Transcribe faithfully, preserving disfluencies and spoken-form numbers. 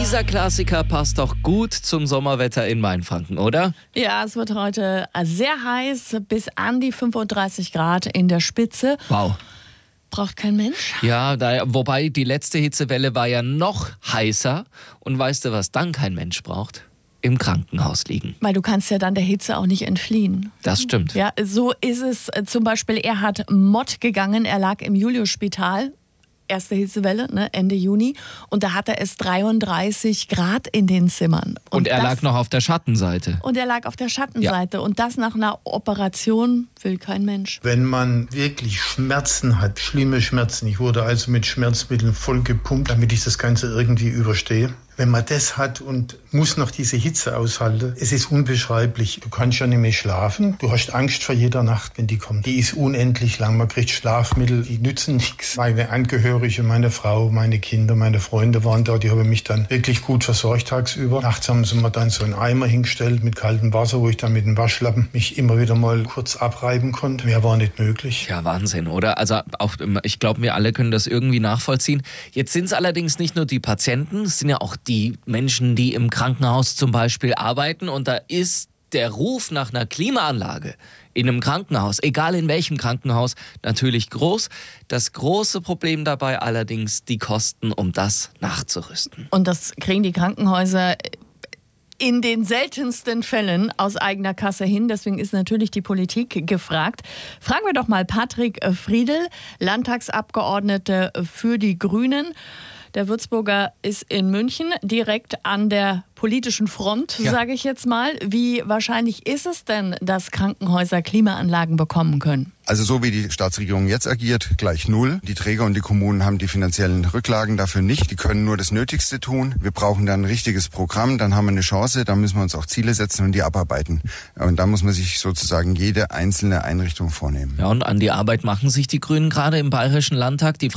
Dieser Klassiker passt doch gut zum Sommerwetter in Mainfranken, oder? Ja, es wird heute sehr heiß, bis an die fünfunddreißig Grad in der Spitze. Wow. Braucht kein Mensch. Ja, da, wobei die letzte Hitzewelle war ja noch heißer. Und weißt du, was dann kein Mensch braucht? Im Krankenhaus liegen. Weil du kannst ja dann der Hitze auch nicht entfliehen. Das stimmt. Ja, so ist es zum Beispiel Erhard Mott gegangen. Er lag im Juliusspital. Erste Hitzewelle, ne, Ende Juni. Und da hatte es dreiunddreißig Grad in den Zimmern. Und, und er das, lag noch auf der Schattenseite. Und er lag auf der Schattenseite. Ja. Und das nach einer Operation will kein Mensch. Wenn man wirklich Schmerzen hat, schlimme Schmerzen, ich wurde also mit Schmerzmitteln voll gepumpt, damit ich das Ganze irgendwie überstehe. Wenn man das hat und muss noch diese Hitze aushalten, es ist unbeschreiblich. Du kannst ja nicht mehr schlafen. Du hast Angst vor jeder Nacht, wenn die kommt. Die ist unendlich lang. Man kriegt Schlafmittel, die nützen nichts. Meine Angehörige, meine Frau, meine Kinder, meine Freunde waren da. Die haben mich dann wirklich gut versorgt tagsüber. Nachts haben sie mir dann so einen Eimer hingestellt mit kaltem Wasser, wo ich dann mit dem Waschlappen mich immer wieder mal kurz abreiben konnte. Mehr war nicht möglich. Ja, Wahnsinn, oder? Also auch, ich glaube, wir alle können das irgendwie nachvollziehen. Jetzt sind es allerdings nicht nur die Patienten, es sind ja auch die Menschen, die im Krankenhaus zum Beispiel arbeiten. Und da ist der Ruf nach einer Klimaanlage in einem Krankenhaus, egal in welchem Krankenhaus, natürlich groß. Das große Problem dabei allerdings die Kosten, um das nachzurüsten. Und das kriegen die Krankenhäuser in den seltensten Fällen aus eigener Kasse hin. Deswegen ist natürlich die Politik gefragt. Fragen wir doch mal Patrick Friedl, Landtagsabgeordnete für die Grünen. Der Würzburger ist in München, direkt an der politischen Front, ja. sage ich jetzt mal. Wie wahrscheinlich ist es denn, dass Krankenhäuser Klimaanlagen bekommen können? Also so wie die Staatsregierung jetzt agiert, gleich null. Die Träger und die Kommunen haben die finanziellen Rücklagen dafür nicht. Die können nur das Nötigste tun. Wir brauchen dann ein richtiges Programm, dann haben wir eine Chance, dann müssen wir uns auch Ziele setzen und die abarbeiten. Und da muss man sich sozusagen jede einzelne Einrichtung vornehmen. Ja, und an die Arbeit machen sich die Grünen gerade im Bayerischen Landtag. Die